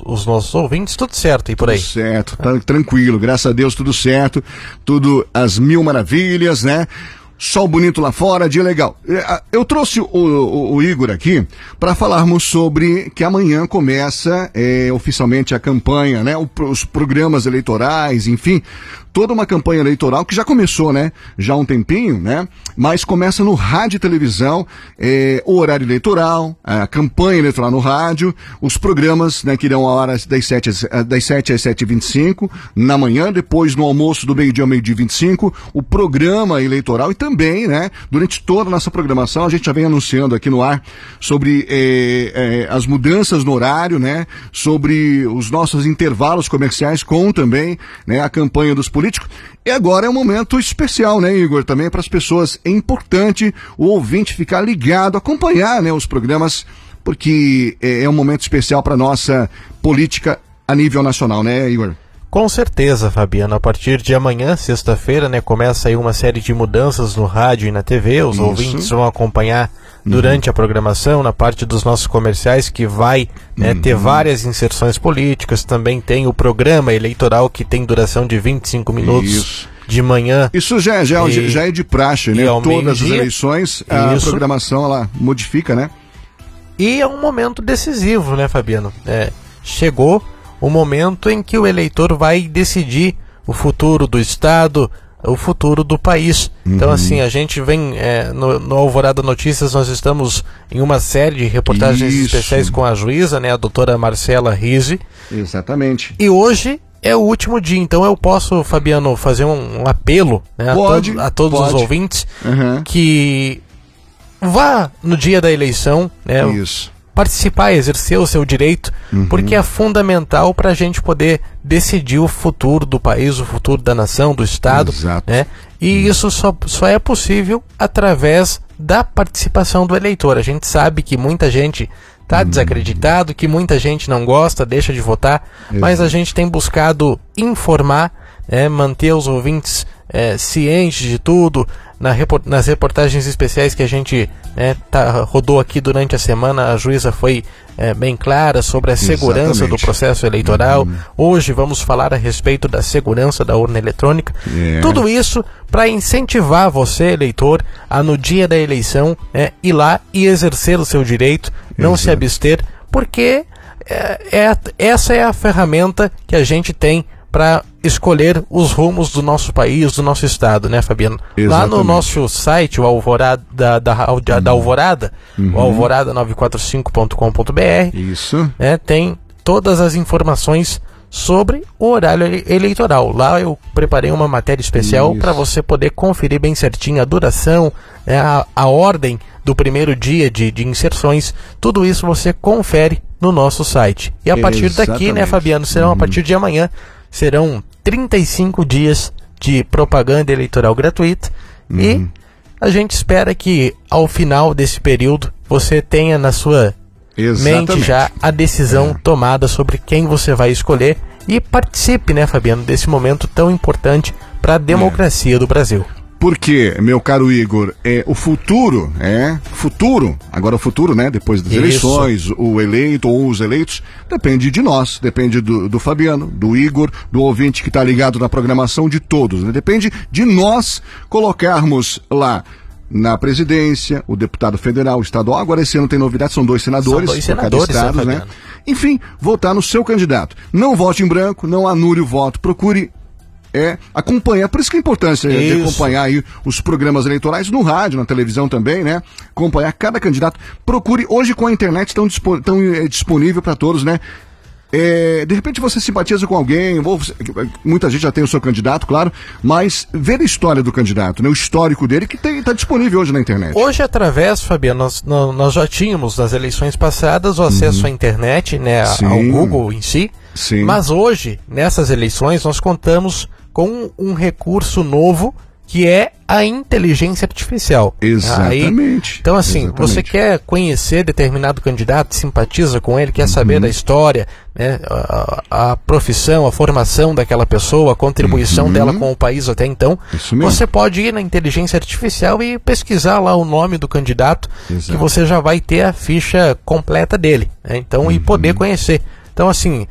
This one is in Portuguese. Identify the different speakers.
Speaker 1: os nossos ouvintes, tudo certo e por aí?
Speaker 2: Tudo certo, tá tranquilo, graças a Deus tudo certo, tudo às mil maravilhas, né? Sol bonito lá fora, dia legal. Eu trouxe o Igor aqui para falarmos sobre que amanhã começa oficialmente a campanha, né? Os programas eleitorais, enfim, toda uma campanha eleitoral que já começou, né? Já há um tempinho, né? Mas começa no rádio e televisão, o horário eleitoral, a campanha eleitoral no rádio, os programas, né? Que irão a horas das 7 às 7h25, na manhã, depois no almoço do meio-dia ao meio-dia 25, o programa eleitoral e também, né? Durante toda a nossa programação, a gente já vem anunciando aqui no ar sobre as mudanças no horário, né? Sobre os nossos intervalos comerciais com também, né? A campanha dos políticos. E agora é um momento especial, né, Igor? Também para as pessoas é importante o ouvinte ficar ligado, acompanhar, né, os programas, porque é um momento especial para nossa política a nível nacional, né, Igor?
Speaker 1: Com certeza, Fabiano. A partir de amanhã, sexta-feira, né, começa aí uma série de mudanças no rádio e na TV. Os ouvintes vão acompanhar durante a programação, na parte dos nossos comerciais, que vai ter várias inserções políticas. Também tem o programa eleitoral, que tem duração de 25 minutos de manhã.
Speaker 2: Isso já é de praxe, né? Todas as eleições, a programação ela modifica, né?
Speaker 1: E é um momento decisivo, né, Fabiano? Chegou o momento em que o eleitor vai decidir o futuro do Estado, o futuro do país. Então, assim, a gente vem no Alvorada Notícias, nós estamos em uma série de reportagens especiais com a juíza, né, a doutora Marcela Rizzi.
Speaker 2: Exatamente.
Speaker 1: E hoje é o último dia, então eu posso, Fabiano, fazer um apelo, né, a todos os ouvintes que vá no dia da eleição, né, participar, exercer o seu direito, porque é fundamental para a gente poder decidir o futuro do país, o futuro da nação, do Estado, né? E isso só é possível através da participação do eleitor. A gente sabe que muita gente está desacreditado, que muita gente não gosta, deixa de votar, mas a gente tem buscado informar, manter os ouvintes cientes de tudo. Nas reportagens especiais que a gente rodou aqui durante a semana, a juíza foi bem clara sobre a segurança do processo eleitoral. Hoje vamos falar a respeito da segurança da urna eletrônica. Tudo isso para incentivar você, eleitor, a no dia da eleição ir lá e exercer o seu direito, não se abster, porque essa é a ferramenta que a gente tem para escolher os rumos do nosso país, do nosso estado, né, Fabiano? Lá no nosso site, o Alvorada, da Alvorada, o alvorada945.com.br, tem todas as informações sobre o horário eleitoral. Lá eu preparei uma matéria especial para você poder conferir bem certinho a duração, a ordem do primeiro dia de inserções. Tudo isso você confere no nosso site. E a partir daqui, né, Fabiano, serão a partir de amanhã, serão 35 dias de propaganda eleitoral gratuita e a gente espera que ao final desse período você tenha na sua mente já a decisão tomada sobre quem você vai escolher e participe, né, Fabiano, desse momento tão importante para a democracia do Brasil.
Speaker 2: Porque, meu caro Igor, o futuro, agora o futuro, né, depois das eleições, o eleito ou os eleitos, depende de nós, depende do Fabiano, do Igor, do ouvinte que está ligado na programação, de todos, né? Depende de nós colocarmos lá na presidência, o deputado federal, o estadual. Agora esse ano tem novidade, são 2 senadores, por cada estado, né? Enfim, votar no seu candidato. Não vote em branco, não anule o voto, procure acompanhar, por isso que é importante de acompanhar aí os programas eleitorais no rádio, na televisão também, né? Acompanhar cada candidato. Procure, hoje com a internet tão disponível para todos, né? De repente você simpatiza com alguém, muita gente já tem o seu candidato, claro, mas ver a história do candidato, né? O histórico dele que está disponível hoje na internet.
Speaker 1: Hoje, através, Fabiano, nós já tínhamos nas eleições passadas o acesso à internet, né? Ao Google em si.
Speaker 2: Sim.
Speaker 1: Mas hoje, nessas eleições, nós contamos com um recurso novo que é a inteligência artificial.
Speaker 2: Exatamente.
Speaker 1: Então, assim, você quer conhecer determinado candidato, simpatiza com ele, quer saber da história, né, a profissão, a formação daquela pessoa, a contribuição dela com o país até então, você pode ir na inteligência artificial e pesquisar lá o nome do candidato, que você já vai ter a ficha completa dele, né? Então, e poder conhecer. Então, assim,